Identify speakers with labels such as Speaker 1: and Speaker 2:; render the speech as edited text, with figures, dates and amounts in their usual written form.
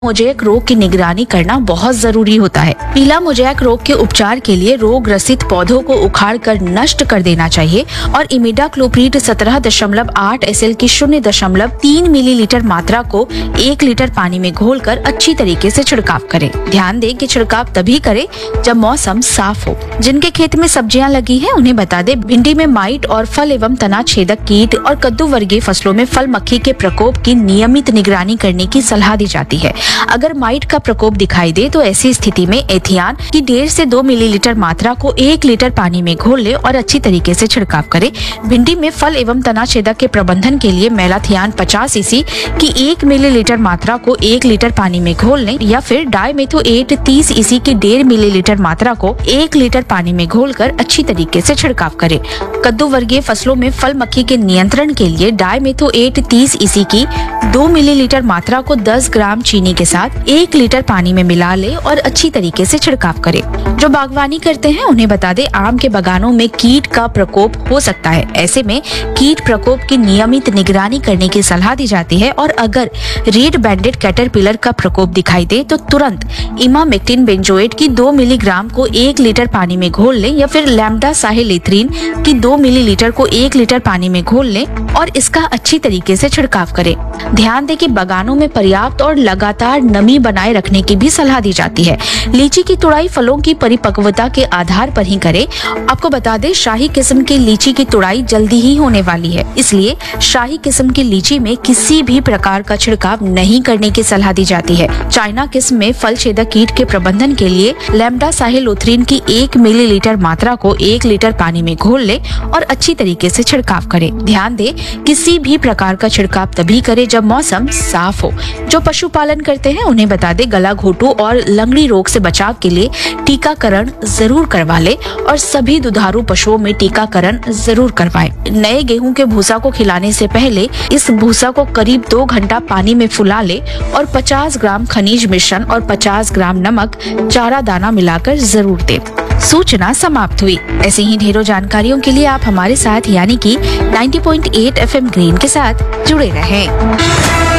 Speaker 1: Mosaic रोग की निगरानी करना बहुत जरूरी होता है। पीला मोज़ेक रोग के उपचार के लिए रोग ग्रसित पौधों को उखाड़कर नष्ट कर देना चाहिए और इमिडाक्लोप्रिड 17.8 SL की 0.3 मिलीलीटर मात्रा को 1 लीटर पानी में घोलकर अच्छी तरीके से छिड़काव करें। ध्यान दें कि छिड़काव तभी करें जब मौसम साफ हो। जिनके खेत में सब्जियां लगी हैं उन्हें बता दें, भिंडी में माइट और फल एवं तना छेदक कीट और कद्दू वर्गीय फसलों में फल मक्खी के प्रकोप की नियमित निगरानी करने की सलाह दी जाती है। अगर माइट का प्रकोप दिखाई दे तो ऐसी स्थिति में एथियान की 1.5 से 2 मिलीलीटर मात्रा को 1 लीटर पानी में घोल ले और अच्छी तरीके से छिड़काव करें। भिंडी में फल एवं तना छेदक के प्रबंधन के लिए मेलाथियान 50 EC की 1 मिलीलीटर मात्रा को 1 लीटर पानी में घोल लें या फिर डाइमेथोएट 30 EC की 1.5 मिलीलीटर मात्रा को 1 लीटर पानी में घोलकर अच्छी तरीके से छिड़काव करें। कद्दू वर्गीय फसलों में फल मक्खी के नियंत्रण के लिए डाइमेथोएट 30 EC की 2 मिलीलीटर मात्रा को 10 ग्राम चीनी के साथ 1 लीटर पानी में मिला ले और अच्छी तरीके से छिड़काव करें। जो बागवानी करते हैं उन्हें बता दें, आम के बागानों में कीट का प्रकोप हो सकता है। ऐसे में कीट प्रकोप की नियमित निगरानी करने की सलाह दी जाती है और अगर रेड बैंडेड कैटरपिलर का प्रकोप दिखाई दे तो तुरंत इमामेक्टिन बेंजोएट की 2 मिलीग्राम को 1 लीटर पानी में घोल लें या फिर लैम्ब्डा साहिलिथ्रीन की 2 मिलीलीटर को 1 लीटर पानी में घोल लें और इसका अच्छी तरीके से छिड़काव करें। ध्यान दें कि बागानों में पर्याप्त और लगातार नमी बनाए रखने की भी सलाह दी जाती है। लीची की तुड़ाई फलों की परिपक्वता के आधार पर ही करें। आपको बता दें, शाही किस्म की लीची की तुड़ाई जल्दी ही होने वाली है, इसलिए शाही किस्म की लीची में किसी भी प्रकार का छिड़काव नहीं करने की सलाह दी जाती है। चाइना किस्म में फल छेदक कीट के प्रबंधन के लिए लैम्ब्डा साहिलिथ्रीन की 1 मिलीलीटर मात्रा को 1 लीटर पानी में घोल ले और अच्छी तरीके से छिड़काव करें। ध्यान दें, किसी भी प्रकार का छिड़काव तभी करें जब मौसम साफ हो। जो पशुपालन करते हैं उन्हें बता दें, गला घोटू और लंगड़ी रोग से बचाव के लिए टीकाकरण जरूर करवा ले और सभी दुधारू पशुओं में टीकाकरण जरूर करवाएं। नए गेहूं के भूसा को खिलाने से पहले इस भूसा को करीब 2 घंटा पानी में फुला ले और 50 ग्राम खनिज मिश्रण और 50 ग्राम नमक चारा दाना मिलाकर जरूर दें। सूचना समाप्त हुई। ऐसे ही ढेरों जानकारियों के लिए आप हमारे साथ यानी कि 90.8 FM ग्रीन के साथ जुड़े रहें।